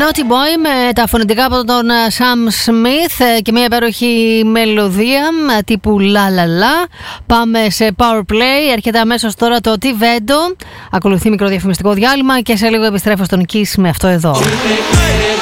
Naughty Boy με τα φωνητικά από τον Sam Smith και μια υπέροχη μελωδία τύπου La La La. Πάμε σε Power Play. Έρχεται αμέσως τώρα το Tivedo. Ακολουθεί μικρό διαφημιστικό διάλειμμα και σε λίγο επιστρέφω στον Kiss με αυτό εδώ.